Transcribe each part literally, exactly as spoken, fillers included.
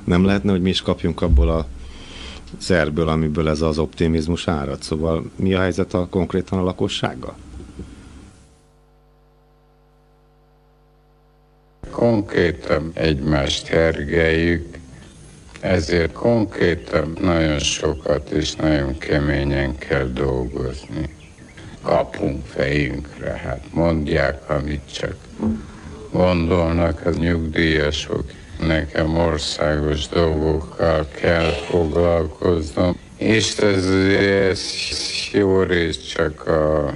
Nem lehetne, hogy mi is kapjunk abból a szerből, amiből ez az optimizmus árad? Szóval mi a helyzet a konkrétan a lakossággal? Konkrétan egymást hergeljük, ezért konkrétan nagyon sokat és nagyon keményen kell dolgozni. Kapunk fejünkre, hát mondják, amit csak gondolnak az nyugdíjasok. Nekem országos dolgokkal kell foglalkoznom, és ez, ez jó rész csak a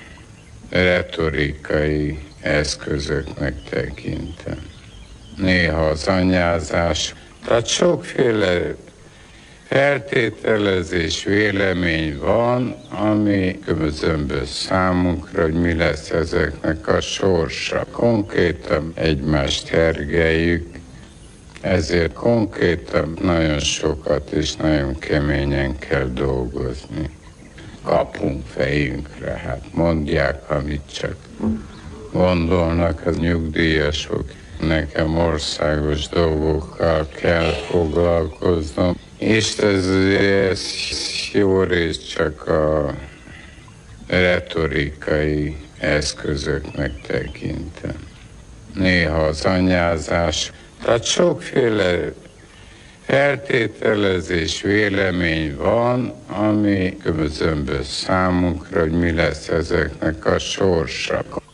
retorikai eszközöknek tekintem. Néha az anyázás, tehát sokféle feltételezés, vélemény van, ami közömbös számunkra, hogy mi lesz ezeknek a sorsa. Konkrétan egymást hergeljük, ezért konkrétan nagyon sokat és nagyon keményen kell dolgozni. Kapunk fejünkre, hát mondják, amit csak gondolnak az nyugdíjasok. Nekem országos dolgokkal kell foglalkoznom, és ez, ez jó rész csak a retorikai eszközöknek tekintem. Néha az anyázás, tehát sokféle feltételezés, vélemény van, ami közömbös számunkra, hogy mi lesz ezeknek a sorsa.